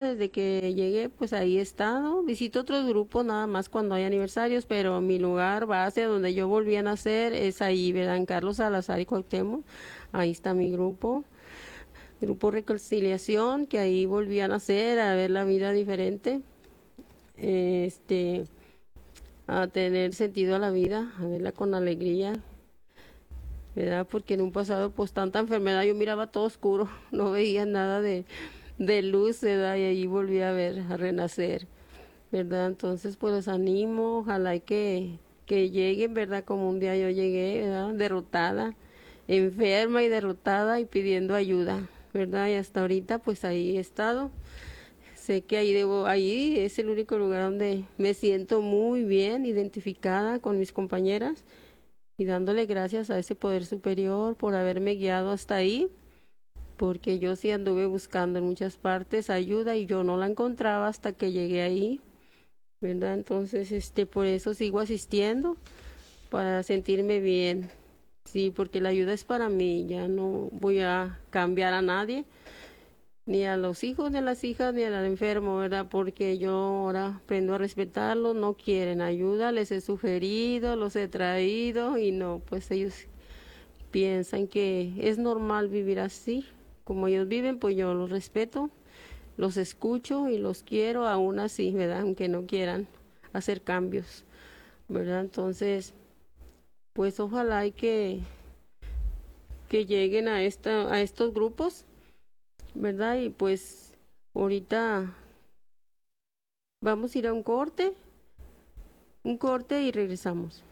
desde que llegué, pues ahí he estado. Visito otros grupos nada más cuando hay aniversarios, pero mi lugar base donde yo volví a nacer es ahí, ¿verdad? En Carlos Salazar y Cuauhtémoc. Ahí está mi grupo, Grupo Reconciliación, que ahí volví a nacer, a ver la vida diferente, este, a tener sentido a la vida, a verla con alegría, ¿verdad? Porque en un pasado, pues tanta enfermedad, yo miraba todo oscuro, no veía nada de luz, ¿verdad? Y ahí volví a ver, a renacer, ¿verdad? Entonces, pues los animo, ojalá y que lleguen, ¿verdad? Como un día yo llegué, ¿verdad? Derrotada, enferma y derrotada y pidiendo ayuda, ¿verdad? Y hasta ahorita, pues ahí he estado. Sé que ahí es el único lugar donde me siento muy bien identificada con mis compañeras y dándole gracias a ese poder superior por haberme guiado hasta ahí, porque yo sí anduve buscando en muchas partes ayuda y yo no la encontraba hasta que llegué ahí, ¿verdad? Entonces, por eso sigo asistiendo, para sentirme bien. Sí, porque la ayuda es para mí, ya no voy a cambiar a nadie, ni a los hijos, ni a las hijas, ni al enfermo, ¿verdad? Porque yo ahora aprendo a respetarlos, no quieren ayuda, les he sugerido, los he traído y no, pues ellos piensan que es normal vivir así. Como ellos viven, pues yo los respeto, los escucho y los quiero aún así, ¿verdad? Aunque no quieran hacer cambios, ¿verdad? Entonces, pues ojalá y que lleguen a estos grupos, ¿verdad? Y pues ahorita vamos a ir a un corte y regresamos.